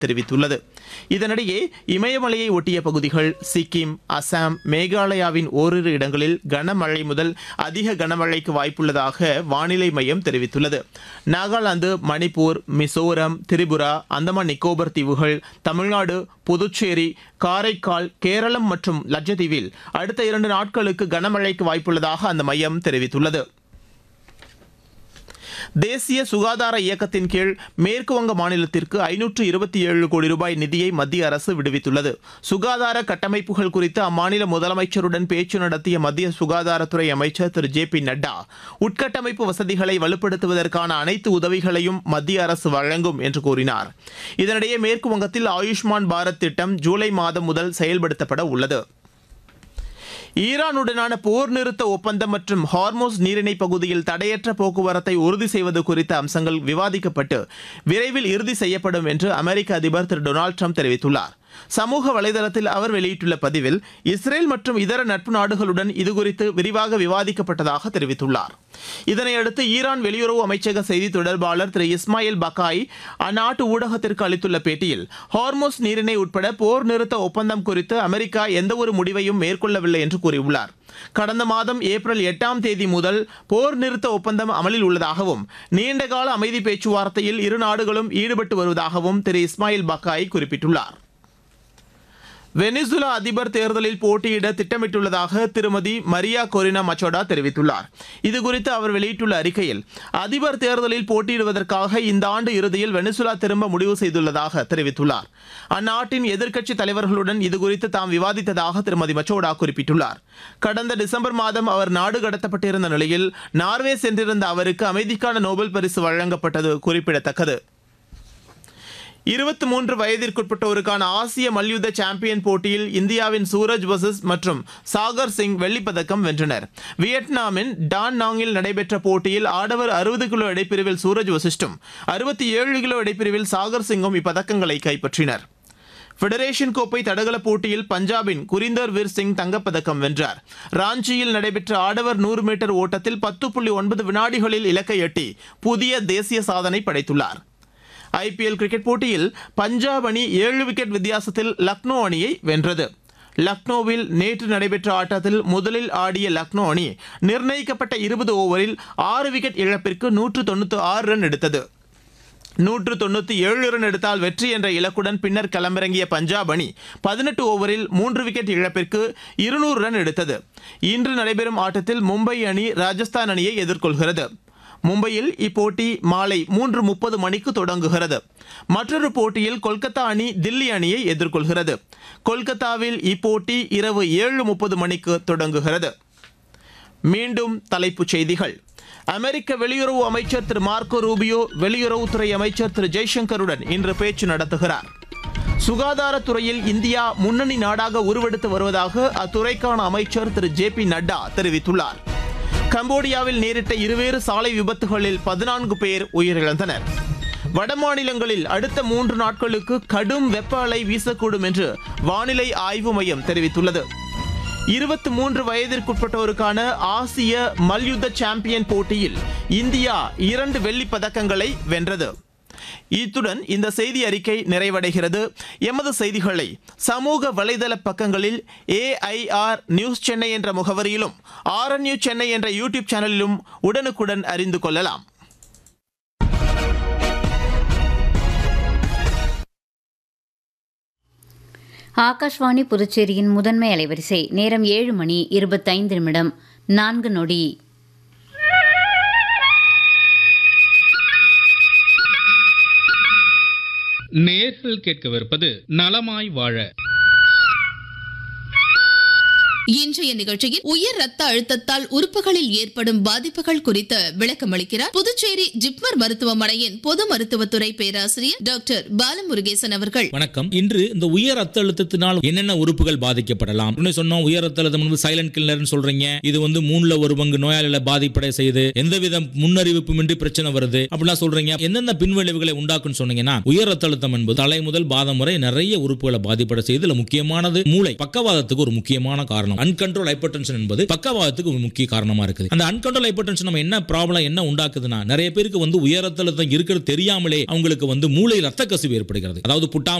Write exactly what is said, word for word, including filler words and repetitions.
தெரிவித்துள்ளது. இதனிடையே இமயமலையை ஒட்டிய பகுதிகள், சிக்கிம், அசாம், மேகாலயாவின் ஓரிரு இடங்களில் கனமழை முதல் அதிக கனமழைக்கு வாய்ப்புள்ளதாக வானிலை மையம் தெரிவித்துள்ளது. நாகாலாந்து, மணிப்பூர், மிசோரம், திரிபுரா, அந்தமான் நிக்கோபர் தீவுகள், தமிழ்நாடு, புதுச்சேரி, காரைக்கால், கேரளம் மற்றும் லட்சத்தீவில் அடுத்த இரண்டு நாட்களுக்கு கனமழைக்கு வாய்ப்புள்ளதாக அந்த மையம் தெரிவித்துள்ளது. தேசிய சுகாதார இயக்கத்தின் கீழ் மேற்கு வங்க மாநிலத்திற்கு ஐநூற்று இருபத்தி ஏழு கோடி ரூபாய் நிதியை மத்திய அரசு விடுவித்துள்ளது. சுகாதார கட்டமைப்புகள் குறித்து அம்மாநில முதலமைச்சருடன் பேச்சு நடத்திய மத்திய சுகாதாரத்துறை அமைச்சர் திரு ஜே பி நட்டா, உட்கட்டமைப்பு வசதிகளை வலுப்படுத்துவதற்கான அனைத்து உதவிகளையும் மத்திய அரசு வழங்கும் என்று கூறினார். இதனிடையே மேற்கு வங்கத்தில் ஆயுஷ்மான் பாரத் திட்டம் ஜூலை மாதம் முதல் செயல்படுத்தப்பட உள்ளது. ஈரானுடனான போர் நிறுத்த ஒப்பந்தம் மற்றும் ஹார்மோஸ் நீரிணை பகுதியில் தடையற்ற போக்குவரத்தை உறுதி செய்வது குறித்த அம்சங்கள் விவாதிக்கப்பட்டு விரைவில் இறுதி செய்யப்படும் என்று அமெரிக்க அதிபர் திரு டொனால்டு ட்ரம்ப் தெரிவித்துள்ளார். சமூக வலைதளத்தில் அவர் வெளியிட்டுள்ள பதிவில் இஸ்ரேல் மற்றும் இதர நட்பு நாடுகளுடன் இதுகுறித்து விரிவாக விவாதிக்கப்பட்டதாக தெரிவித்துள்ளார். இதனையடுத்து ஈரான் வெளியுறவு அமைச்சக செய்தி தொடர்பாளர் திரு இஸ்மாயில் பக்காய் அந்நாட்டு ஊடகத்திற்கு அளித்துள்ள பேட்டியில், ஹார்மோஸ் நீரிணை உட்பட போர் நிறுத்த ஒப்பந்தம் குறித்து அமெரிக்கா எந்தவொரு முடிவையும் மேற்கொள்ளவில்லை என்று கூறியுள்ளார். கடந்த மாதம் ஏப்ரல் எட்டாம் தேதி முதல் போர் நிறுத்த ஒப்பந்தம் அமலில் உள்ளதாகவும் நீண்டகால அமைதி பேச்சுவார்த்தையில் இரு நாடுகளும் ஈடுபட்டு வருவதாகவும் திரு இஸ்மாயில் பக்காய் குறிப்பிட்டுள்ளார். வெனிசுலா அதிபர் தேர்தலில் போட்டியிட திட்டமிட்டுள்ளதாக திருமதி மரியா கொரினா மச்சோடா தெரிவித்துள்ளார். இதுகுறித்து அவர் வெளியிட்டுள்ள அறிக்கையில், அதிபர் தேர்தலில் போட்டியிடுவதற்காக இந்த ஆண்டு இறுதியில் வெனிசுலா திரும்ப முடிவு செய்துள்ளதாக தெரிவித்துள்ளார். அந்நாட்டின் எதிர்க்கட்சி தலைவர்களுடன் இதுகுறித்து தாம் விவாதித்ததாக திருமதி மச்சோடா குறிப்பிட்டுள்ளார். கடந்த டிசம்பர் மாதம் அவர் நாடு கடத்தப்பட்டிருந்த நிலையில் நார்வே சென்றிருந்த அவருக்கு அமைதிக்கான நோபல் பரிசு வழங்கப்பட்டது குறிப்பிடத்தக்கது. இருபத்தி மூன்று வயதிற்குட்பட்டோருக்கான ஆசிய மல்யுத்த சாம்பியன் போட்டியில் இந்தியாவின் சூரஜ் வசஸ் மற்றும் சாகர் சிங் வெள்ளிப்பதக்கம் வென்றனர். வியட்நாமின் டான் நாங்கில் நடைபெற்ற போட்டியில் ஆடவர் அறுபது கிலோ இடைப்பிரிவில் சூரஜ் வசிஷ்டும் அறுபத்தி ஏழு கிலோ இடைப்பிரிவில் சாகர் சிங்கும் இப்பதக்கங்களை கைப்பற்றினர். ஃபெடரேஷன் கோப்பை தடகள போட்டியில் பஞ்சாபின் குரிந்தர் வீர் சிங் தங்கப்பதக்கம் வென்றார். ராஞ்சியில் நடைபெற்ற ஆடவர் நூறு மீட்டர் ஓட்டத்தில் பத்து புள்ளி ஒன்பது வினாடிகளில் இலக்கை எட்டி புதிய தேசிய சாதனை படைத்துள்ளார். ஐபிஎல் கிரிக்கெட் போட்டியில் பஞ்சாப் அணி ஏழு விக்கெட் வித்தியாசத்தில் லக்னோ அணியை வென்றது. லக்னோவில் நேற்று நடைபெற்ற ஆட்டத்தில் முதலில் ஆடிய லக்னோ அணி நிர்ணயிக்கப்பட்ட இருபது ஓவரில் ஆறு விக்கெட் இழப்பிற்கு நூற்று தொண்ணூற்றி ஆறு ரன் எடுத்தது. நூற்று தொண்ணூற்றி ஏழு ரன் எடுத்தால் வெற்றி என்ற இலக்குடன் பின்னர் களமிறங்கிய பஞ்சாப் அணி பதினெட்டு ஓவரில் மூன்று விக்கெட் இழப்பிற்கு இருநூறு ரன் எடுத்தது. இன்று நடைபெறும் ஆட்டத்தில் மும்பை அணி ராஜஸ்தான் அணியை எதிர்கொள்கிறது. மும்பையில் இப்போட்டி மாலை மூன்று முப்பது மணிக்கு தொடங்குகிறது. மற்றொரு போட்டியில் கொல்கத்தா அணி தில்லி அணியை எதிர்கொள்கிறது. கொல்கத்தாவில் இப்போட்டி இரவு ஏழு முப்பது மணிக்கு தொடங்குகிறது. மீண்டும் தலைப்புச் செய்திகள். அமெரிக்க வெளியுறவு அமைச்சர் திரு மார்க்கோ ரூபியோ வெளியுறவுத்துறை அமைச்சர் திரு ஜெய்சங்கருடன் இன்று பேச்சு நடத்துகிறார். சுகாதாரத்துறையில் இந்தியா முன்னணி நாடாக உருவெடுத்து வருவதாக அத்துறைக்கான அமைச்சர் திரு ஜே பி நட்டா தெரிவித்துள்ளார். கம்போடியாவில் நேரிட்ட இருவேறு சாலை விபத்துகளில் பதினான்கு பேர் உயிரிழந்தனர். வடமாநிலங்களில் அடுத்த மூன்று நாட்களுக்கு கடும் வெப்ப அலை வீசக்கூடும் என்று வானிலை ஆய்வு மையம் தெரிவித்துள்ளது. இருபத்தி மூன்று வயதிற்குட்பட்டோருக்கான ஆசிய மல்யுத்த சாம்பியன் போட்டியில் இந்தியா இரண்டு வெள்ளிப் பதக்கங்களை வென்றது. இத்துடன் இந்த செய்தி அறிக்கை நிறைவடைகிறது. எமது செய்திகளை சமூக வலைதள பக்கங்களில் ஏஐஆர் நியூஸ் சென்னை என்ற முகவரியிலும் ஆர்என்யூ சென்னை என்ற யூடியூப் சேனலிலும் உடனுக்குடன் அறிந்து கொள்ளலாம். ஆகாஷ்வாணி புதுச்சேரியின் முதன்மை அலைவரிசை நேரம் ஏழு மணி இருபத்தைந்து நிமிடம் நான்கு நொடி. நேர்கள் கேட்கவிருப்பது நலமாய் வாழ. இன்றைய நிகழ்ச்சியில் உயர் ரத்த அழுத்தத்தால் உறுப்புகளில் ஏற்படும் பாதிப்புகள் குறித்து விளக்கமளிக்கிறார் புதுச்சேரி ஜிப்மர் மருத்துவமனையின் பொது மருத்துவத்துறை பேராசிரியர் டாக்டர் பாலமுருகேசன் அவர்கள். வணக்கம். இன்று இந்த உயர் ரத்த அழுத்தத்தினால் என்னென்ன உறுப்புகள் பாதிக்கப்படலாம் சொன்னோம். உயர் ரத்த அழுத்தம் வந்து சைலண்ட் கில்லர்னு சொல்றீங்க. இது வந்து மூணுல ஒரு பங்கு நோயாளிகளை பாதிப்படை செய்து எந்தவித முன்னறிவிப்புமின்றி பிரச்சனை வருது அப்படிலாம் சொல்றீங்க. எந்தெந்த பின்விளைவுகளை உண்டாக்குன்னு சொன்னீங்கன்னா, உயர் ரத்த அழுத்தம் என்பது தலை முதல் பாதம் வரை நிறைய உறுப்புகளை பாதிப்படை செய்து முக்கியமானது மூளை பக்கவாதத்துக்கு ஒரு முக்கியமான காரணம். அன்கண்ட்ரோல் ஹைப்பர் டென்ஷன் என்பது பக்கவாதத்துக்கு ஒரு முக்கிய காரணமா இருக்குது. அந்த அன்கண்ட்ரோல் ஹைப்பர் டென்ஷன் நம்ம என்ன ப்ராப்ளம் என்ன உண்டாக்குதுன்னா, நிறைய பேருக்கு வந்து உயர் ரத்த அழுத்தம் இருக்கிறது தெரியாமலே அவங்களுக்கு வந்து மூளை ரத்த கசிவு ஏற்படுகிறது. அதாவது புட்டா